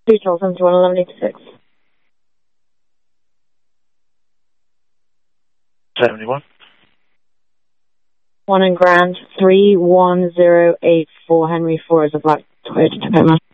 2 Charles 71 1186. 71. 1 in Grand 31084 Henry 4 is a black Toyota Tacoma.